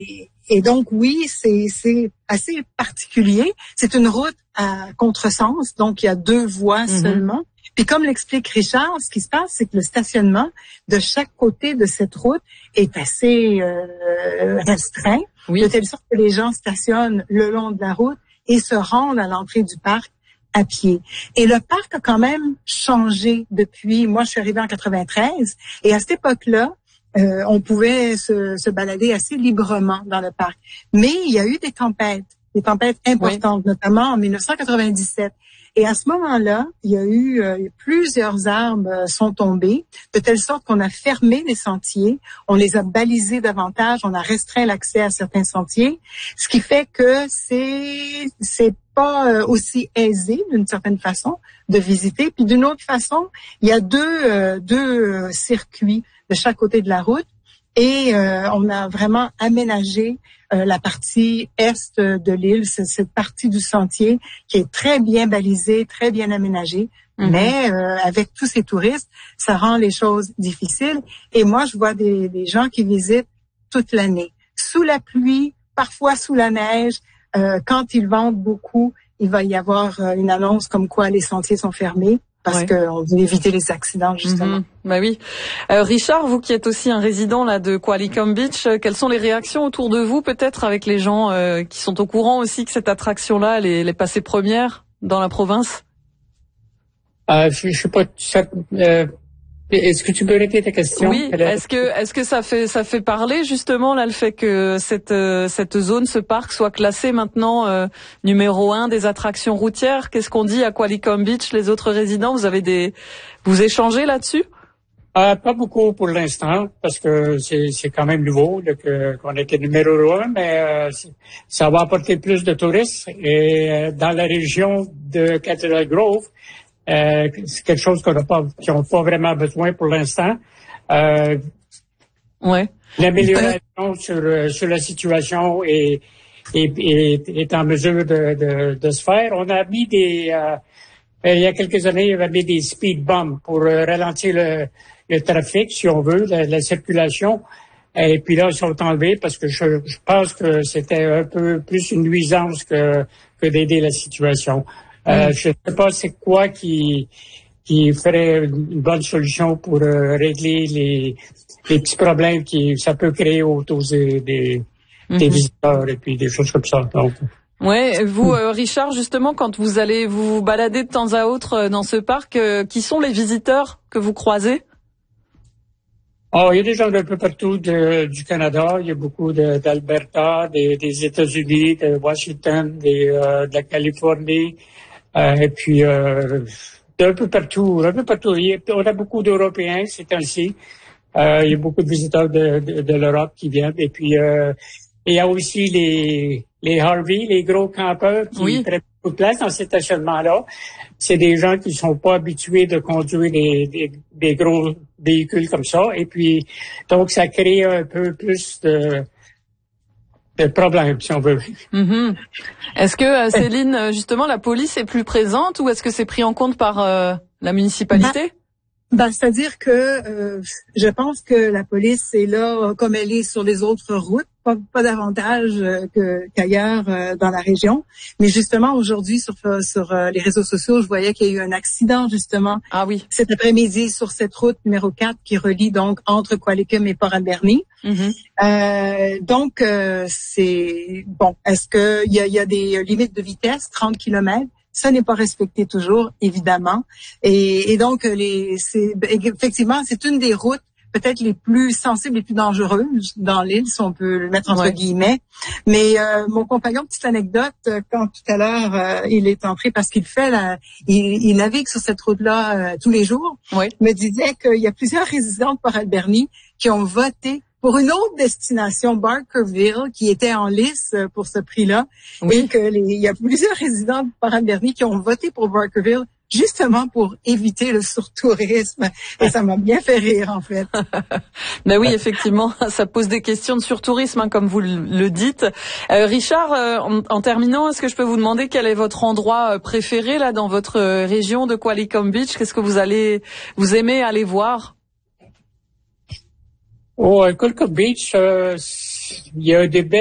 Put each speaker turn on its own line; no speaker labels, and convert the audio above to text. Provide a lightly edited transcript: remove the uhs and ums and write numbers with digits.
Et donc, oui, c'est assez particulier. C'est une route à contresens, donc il y a 2 voies seulement. Puis comme l'explique Richard, ce qui se passe, c'est que le stationnement de chaque côté de cette route est assez restreint, de telle sorte que les gens stationnent le long de la route et se rendent à l'entrée du parc à pied. Et le parc a quand même changé depuis, moi je suis arrivée en 93, et à cette époque-là, on pouvait se balader assez librement dans le parc. Mais il y a eu des tempêtes importantes, notamment en 1997. Et à ce moment-là, il y a eu plusieurs arbres sont tombés, de telle sorte qu'on a fermé les sentiers, on les a balisés davantage, on a restreint l'accès à certains sentiers, ce qui fait que c'est pas aussi aisé d'une certaine façon de visiter. Puis d'une autre façon, il y a deux circuits de chaque côté de la route. Et on a vraiment aménagé la partie est de l'île, cette partie du sentier qui est très bien balisée, très bien aménagée. Mais avec tous ces touristes, ça rend les choses difficiles. Et moi, je vois des gens qui visitent toute l'année, sous la pluie, parfois sous la neige. Quand ils vendent beaucoup, il va y avoir une annonce comme quoi les sentiers sont fermés. Parce qu'on veut éviter les accidents, justement.
Bah oui. Richard, vous qui êtes aussi un résident là de Qualicum Beach, quelles sont les réactions autour de vous, peut-être avec les gens qui sont au courant aussi que cette attraction-là, elle est passée première dans la province?
Je sais pas. Est-ce que tu peux répéter ta question?
Oui. Est-ce que ça fait parler justement là le fait que cette zone, ce parc soit classé maintenant numéro 1 des attractions routières? Qu'est-ce qu'on dit à Qualicum Beach, les autres résidents? Vous échangez là-dessus?
Pas beaucoup pour l'instant, parce que c'est quand même nouveau qu'on était numéro 1, mais ça va apporter plus de touristes. Et dans la région de Cathedral Grove, c'est quelque chose qu'ils n'ont pas vraiment besoin pour l'instant. L'amélioration sur la situation est en mesure de se faire. On a mis il y a quelques années, on a mis des speed bumps pour ralentir le trafic, si on veut, la circulation. Et puis là, ils sont enlevés parce que je pense que c'était un peu plus une nuisance que d'aider la situation. Je ne sais pas c'est quoi qui ferait une bonne solution pour régler les petits problèmes ça peut créer autour des visiteurs et puis des choses comme ça. Donc.
Ouais, vous, Richard, justement, quand vous allez vous balader de temps à autre dans ce parc, qui sont les visiteurs que vous croisez?
Il y a des gens d'un peu partout du Canada. Il y a beaucoup d'Alberta, des États-Unis, de Washington, de la Californie. Et puis d'un peu partout. On a beaucoup d'Européens ces temps-ci. Il y a beaucoup de visiteurs de l'Europe qui viennent. Et puis il y a aussi les Harvey, les gros campeurs qui prennent beaucoup de place dans cet stationnement-là. C'est des gens qui sont pas habitués de conduire des gros véhicules comme ça. Et puis donc ça crée un peu plus de problème, si on veut.
Est-ce que, Céline, justement, la police est plus présente ou est-ce que c'est pris en compte par la municipalité?
C'est-à-dire que je pense que la police est là comme elle est sur les autres routes, pas davantage qu'ailleurs dans la région. Mais justement, aujourd'hui, sur les réseaux sociaux, je voyais qu'il y a eu un accident, justement, cet après-midi sur cette route numéro 4 qui relie donc entre Qualicum et Port Alberni. Donc, c'est bon. Est-ce qu'il y a des limites de vitesse, 30 km? Ça n'est pas respecté toujours, évidemment. Et donc, effectivement, c'est une des routes peut-être les plus sensibles, les plus dangereuses dans l'île, si on peut le mettre entre guillemets. Mais mon compagnon, petite anecdote, quand tout à l'heure il est entré parce qu'il il navigue sur cette route-là tous les jours, me disait qu'il y a plusieurs résidents de Port Alberni qui ont voté pour une autre destination, Barkerville, qui était en lice pour ce prix-là, et il y a plusieurs résidents de Port Alberni qui ont voté pour Barkerville justement pour éviter le surtourisme. Et ça m'a bien fait rire, en fait.
Ben oui, effectivement, ça pose des questions de surtourisme, comme vous le dites. Richard, en terminant, est-ce que je peux vous demander quel est votre endroit préféré là dans votre région de Qualicum Beach? Qu'est-ce que vous aimez aller voir?
Qualicum Beach, il y a des